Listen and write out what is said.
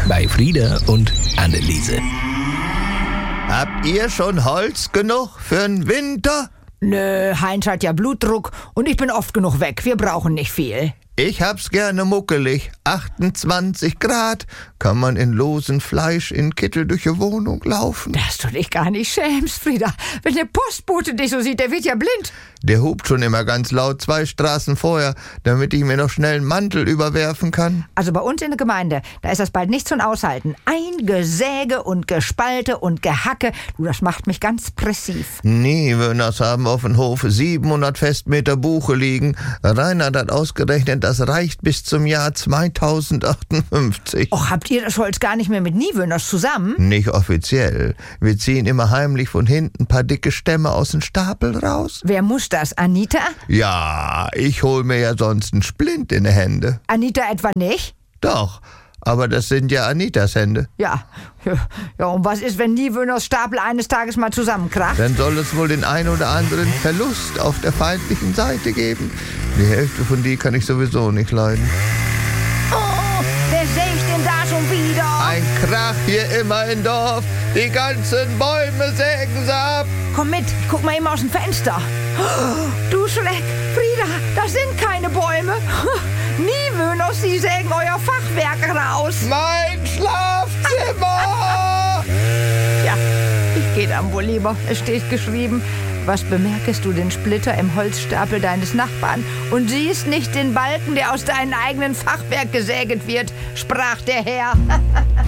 bei Frieda und Anneliese. Habt ihr schon Holz genug für den Winter? Nö, Heinz hat ja Blutdruck und ich bin oft genug weg. Wir brauchen nicht viel. Ich hab's gerne muckelig. 28 Grad. Kann man in losem Fleisch in Kittel durch die Wohnung laufen. Dass du dich gar nicht schämst, Frieda. Wenn der Postbote dich so sieht, der wird ja blind. Der hupt schon immer ganz laut 2 Straßen vorher, damit ich mir noch schnell einen Mantel überwerfen kann. Also bei uns in der Gemeinde, da ist das bald nicht zum Aushalten. Ein Gesäge und Gespalte und Gehacke. Du, das macht mich ganz pressiv. Niewöhners haben auf dem Hof 700 Festmeter Buche liegen. Reinhard hat ausgerechnet, das reicht bis zum Jahr 2058. Och, habt ihr das Holz gar nicht mehr mit Niewöhners zusammen? Nicht offiziell. Wir ziehen immer heimlich von hinten ein paar dicke Stämme aus dem Stapel raus. Wer muss das, Anita? Ja, ich hol mir ja sonst einen Splint in die Hände. Anita etwa nicht? Doch, aber das sind ja Anitas Hände. Ja, und was ist, wenn Niewöhners Stapel eines Tages mal zusammenkracht? Dann soll es wohl den ein oder anderen Verlust auf der feindlichen Seite geben. Die Hälfte von die kann ich sowieso nicht leiden. Oh, wer sägt denn da schon wieder? Ein Krach hier immer im Dorf. Die ganzen Bäume sägen sie ab. Komm mit, guck mal eben aus dem Fenster. Du Schreck, Frieda, das sind keine Bäume. Niewöhners, sie sägen euer Fachwerk raus. Mein Schlafzimmer! Ja, ich geh dann wohl lieber. Es steht geschrieben: Was bemerkest du den Splitter im Holzstapel deines Nachbarn und siehst nicht den Balken, der aus deinem eigenen Fachwerk gesäget wird, sprach der Herr.